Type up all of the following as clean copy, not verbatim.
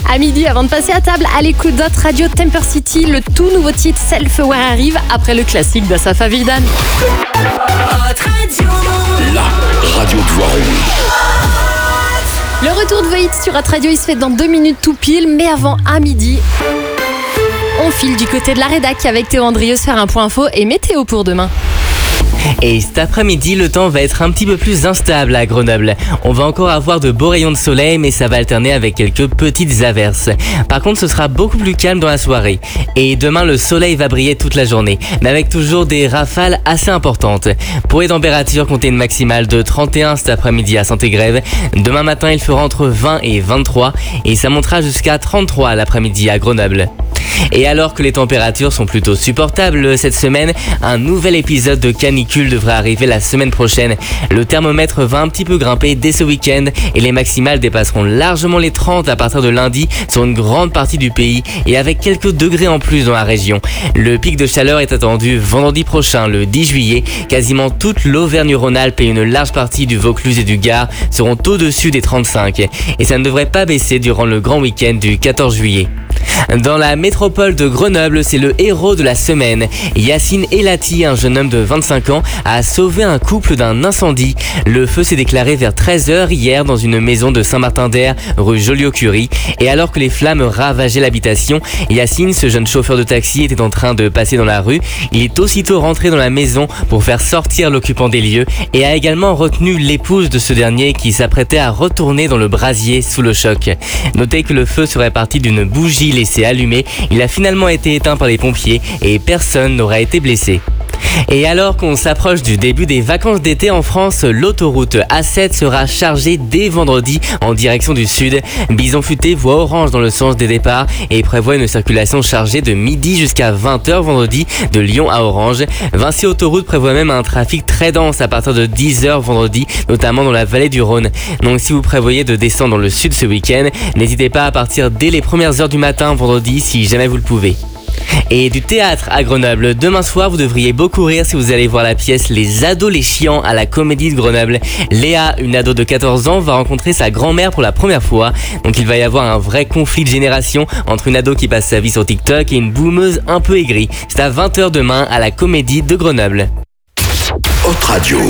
À midi, avant de passer à table, à l'écoute d'Hot Radio Temper City, le tout nouveau titre Self-Aware arrive après le classique d'Asaf Avidan. La radio de Voiron. Le retour de Voït sur Hot Radio, il se fait dans 2 minutes tout pile, mais avant à midi, on file du côté de la rédac avec Théo Andrieux faire un point info et météo pour demain. Et cet après-midi, le temps va être un petit peu plus instable à Grenoble. On va encore avoir de beaux rayons de soleil, mais ça va alterner avec quelques petites averses. Par contre, ce sera beaucoup plus calme dans la soirée. Et demain, le soleil va briller toute la journée, mais avec toujours des rafales assez importantes. Pour les températures, comptez une maximale de 31 cet après-midi à Saint-Égrève. Demain matin, il fera entre 20 et 23, et ça montera jusqu'à 33 l'après-midi à Grenoble. Et alors que les températures sont plutôt supportables cette semaine, un nouvel épisode de canicule devrait arriver la semaine prochaine. Le thermomètre va un petit peu grimper dès ce week-end et les maximales dépasseront largement les 30 à partir de lundi sur une grande partie du pays et avec quelques degrés en plus dans la région. Le pic de chaleur est attendu vendredi prochain, le 10 juillet. Quasiment toute l'Auvergne-Rhône-Alpes et une large partie du Vaucluse et du Gard seront au-dessus des 35 et ça ne devrait pas baisser durant le grand week-end du 14 juillet. Dans la métropole de Grenoble, c'est le héros de la semaine. Yacine Elati, un jeune homme de 25 ans, a sauvé un couple d'un incendie. Le feu s'est déclaré vers 13h hier dans une maison de Saint-Martin-d'Air, rue Joliot-Curie. Et alors que les flammes ravageaient l'habitation, Yacine, ce jeune chauffeur de taxi, était en train de passer dans la rue. Il est aussitôt rentré dans la maison pour faire sortir l'occupant des lieux et a également retenu l'épouse de ce dernier qui s'apprêtait à retourner dans le brasier sous le choc. Notez que le feu serait parti d'une bougie laissé allumé, il a finalement été éteint par les pompiers et personne n'aura été blessé. Et alors qu'on s'approche du début des vacances d'été en France, l'autoroute A7 sera chargée dès vendredi en direction du sud. Bison Futé voit orange dans le sens des départs et prévoit une circulation chargée de midi jusqu'à 20h vendredi de Lyon à Orange. Vinci Autoroute prévoit même un trafic très dense à partir de 10h vendredi, notamment dans la vallée du Rhône. Donc si vous prévoyez de descendre dans le sud ce week-end, n'hésitez pas à partir dès les premières heures du matin vendredi si jamais vous le pouvez. Et du théâtre à Grenoble, demain soir vous devriez beaucoup rire si vous allez voir la pièce Les Ados les Chiants à la Comédie de Grenoble. Léa, une ado de 14 ans, va rencontrer sa grand-mère pour la première fois. Donc il va y avoir un vrai conflit de génération entre une ado qui passe sa vie sur TikTok et une boomeuse un peu aigrie. C'est à 20h demain à la Comédie de Grenoble. Hot Radio.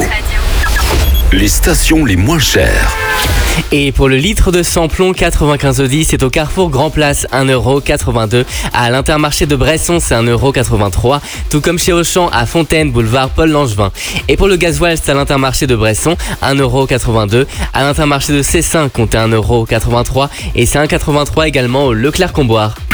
Les stations les moins chères. Et pour le litre de samplon 95 c'est au Carrefour Grand Place, 1,82€. À l'Intermarché de Bresson, c'est 1,83€. Tout comme chez Auchan à Fontaine, boulevard Paul Langevin. Et pour le gasoil, c'est à l'Intermarché de Bresson, 1,82€. À l'Intermarché de Cessin, comptez 1,83€. Et c'est 1,83€ également au Leclerc-Comboire.